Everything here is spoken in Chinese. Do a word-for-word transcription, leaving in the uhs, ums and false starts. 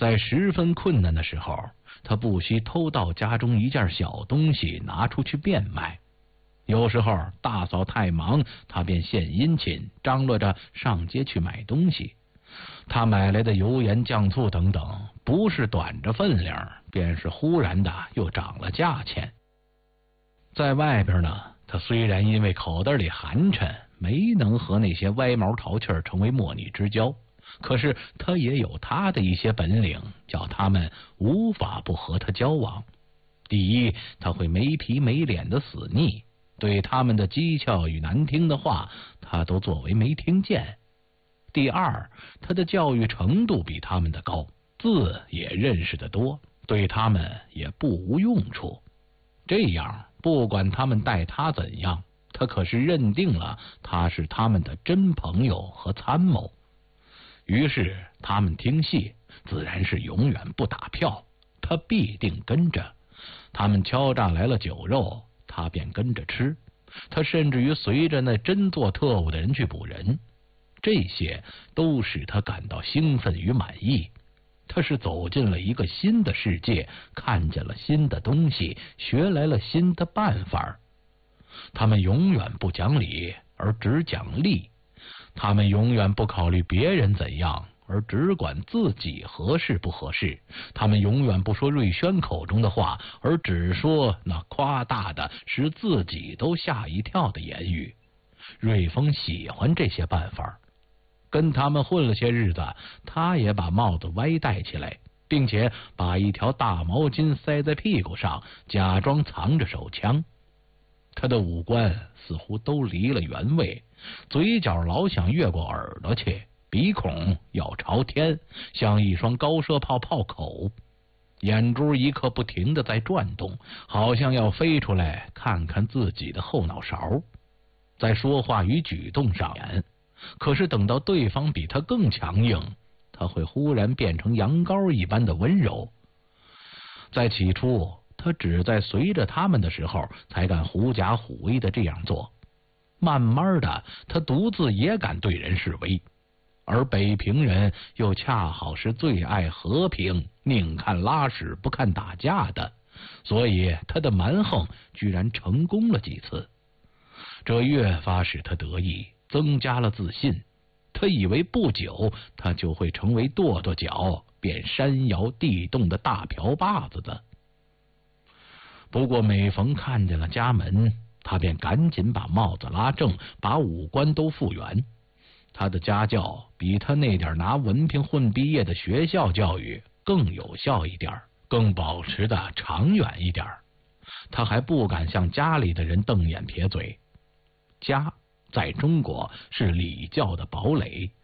在十分困难的时候，他不惜偷盗家中一件小东西拿出去变卖。有时候大嫂太忙，他便献殷勤，张罗着上街去买东西。他买来的油盐酱醋等等，不是短着分量，便是忽然的又涨了价钱。在外边呢，他虽然因为口袋里寒碜，没能和那些歪毛淘气儿成为莫逆之交，可是他也有他的一些本领，叫他们无法不和他交往。第一，他会没皮没脸的死逆，对他们的讥诮与难听的话，他都作为没听见。第二，他的教育程度比他们的高，字也认识得多，对他们也不无用处。这样，不管他们待他怎样，他可是认定了他是他们的真朋友和参谋。于是他们听戏，自然是永远不打票，他必定跟着。他们敲诈来了酒肉，他便跟着吃。他甚至于随着那真做特务的人去捕人。这些都使他感到兴奋与满意。他是走进了一个新的世界，看见了新的东西，学来了新的办法。他们永远不讲理，而只讲利。他们永远不考虑别人怎样，而只管自己合适不合适。他们永远不说瑞轩口中的话，而只说那夸大的使自己都吓一跳的言语。瑞丰喜欢这些办法。跟他们混了些日子，他也把帽子歪戴起来，并且把一条大毛巾塞在屁股上，假装藏着手枪。他的五官似乎都离了原位，嘴角老想越过耳朵去，鼻孔要朝天，像一双高射炮炮口，眼珠一刻不停地在转动，好像要飞出来看看自己的后脑勺。在说话与举动上，可是等到对方比他更强硬，他会忽然变成羊羔一般的温柔。在起初，他只在随着他们的时候才敢狐假虎威的这样做，慢慢的，他独自也敢对人示威。而北平人又恰好是最爱和平，宁看拉屎不看打架的，所以他的蛮横居然成功了几次。这越发使他得意，增加了自信。他以为不久他就会成为跺跺脚便山摇地动的大瓢把子的。不过每逢看见了家门，他便赶紧把帽子拉正，把五官都复原。他的家教比他那点拿文凭混毕业的学校教育更有效一点，更保持的长远一点。他还不敢向家里的人瞪眼撇嘴。家在中国是礼教的堡垒，